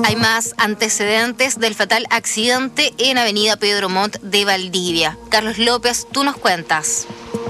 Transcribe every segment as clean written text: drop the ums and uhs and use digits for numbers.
Hay más antecedentes del fatal accidente en Avenida Pedro Montt de Valdivia. Carlos López, tú nos cuentas.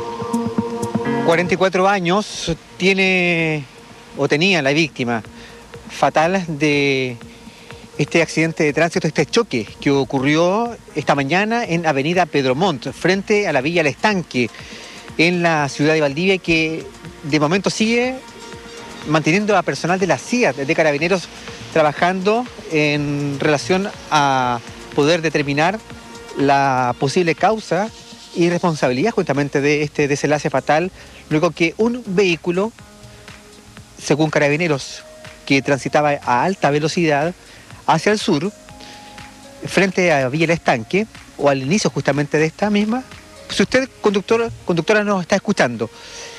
44 años tiene o tenía la víctima fatal de este accidente de tránsito, este choque que ocurrió esta mañana en Avenida Pedro Montt, frente a la Villa El Estanque, en la ciudad de Valdivia, que de momento sigue manteniendo a personal de la CIA, de Carabineros, trabajando en relación a poder determinar la posible causa y responsabilidad justamente de este desenlace fatal, luego que un vehículo, según Carabineros, que transitaba a alta velocidad hacia el sur, frente a Villa El Estanque, o al inicio justamente de esta misma, si usted, conductora, nos está escuchando,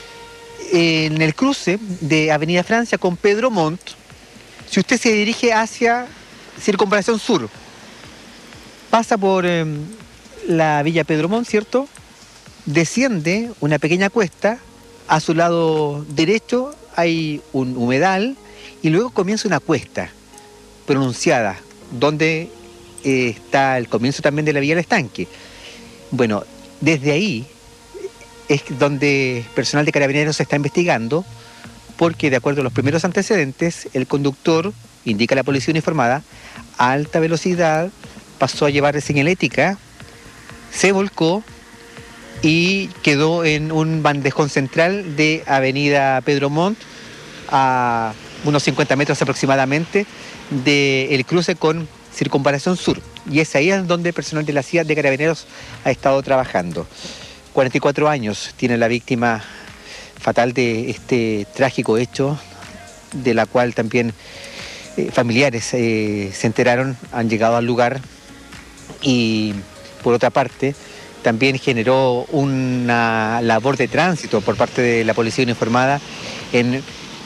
en el cruce de Avenida Francia con Pedro Montt, si usted se dirige hacia Circunvalación Sur, pasa por la Villa Pedro Montt, ¿cierto? Desciende una pequeña cuesta, a su lado derecho hay un humedal y luego comienza una cuesta pronunciada, donde está el comienzo también de la Villa del Estanque. Bueno, desde ahí es donde personal de Carabineros se está investigando, porque de acuerdo a los primeros antecedentes, el conductor, indica la policía uniformada, a alta velocidad pasó a llevar señalética, se volcó y quedó en un bandejón central de Avenida Pedro Montt, a unos 50 metros aproximadamente del cruce con Circunvalación Sur. Y es ahí donde el personal de la CIA de Carabineros ha estado trabajando. 44 años tiene la víctima fatal de este trágico hecho, de la cual también familiares se enteraron, han llegado al lugar, y por otra parte también generó una labor de tránsito por parte de la policía uniformada en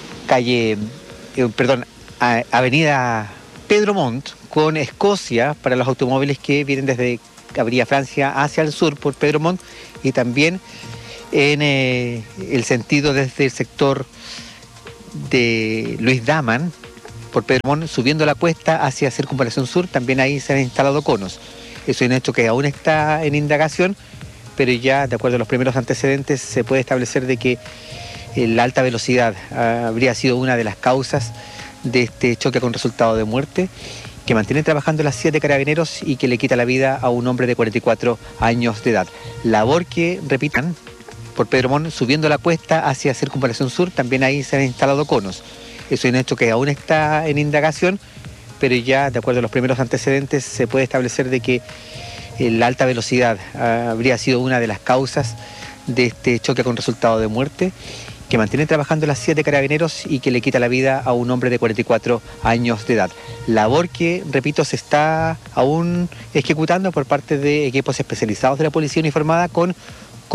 Avenida Pedro Montt con Escocia para los automóviles que vienen desde Avenida Francia hacia el sur por Pedro Montt, y también en el sentido desde el sector de Luis Daman por Pedro Montt, subiendo la cuesta hacia Circunvalación Sur, también ahí se han instalado conos. Es un hecho que aún está en indagación, pero ya de acuerdo a los primeros antecedentes se puede establecer de que la alta velocidad habría sido una de las causas de este choque con resultado de muerte, que mantiene trabajando las CIA de Carabineros y que le quita la vida a un hombre de 44 años de edad. Labor que, repitan, por Pedro Montt, subiendo la cuesta hacia Circunvalación Sur, también ahí se han instalado conos. Es un hecho que aún está en indagación, pero ya de acuerdo a los primeros antecedentes se puede establecer de que la alta velocidad habría sido una de las causas de este choque con resultado de muerte, que mantiene trabajando las CIA de Carabineros y que le quita la vida a un hombre de 44 años de edad. Labor que, repito, se está aún ejecutando por parte de equipos especializados de la policía uniformada con